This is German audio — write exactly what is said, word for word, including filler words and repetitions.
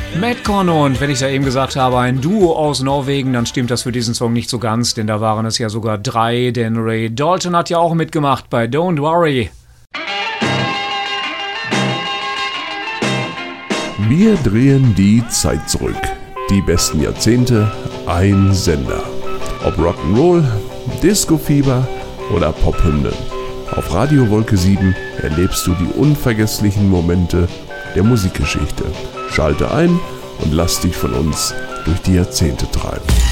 Madcon, und wenn ich da eben gesagt habe, ein Duo aus Norwegen, dann stimmt das für diesen Song nicht so ganz, denn da waren es ja sogar drei, denn Ray Dalton hat ja auch mitgemacht bei Don't Worry. Wir drehen die Zeit zurück. Die besten Jahrzehnte, ein Sender. Ob Rock'n'Roll, Disco-Fieber oder Pophymnen. Auf Radio Wolke sieben erlebst du die unvergesslichen Momente der Musikgeschichte. Schalte ein und lass dich von uns durch die Jahrzehnte treiben.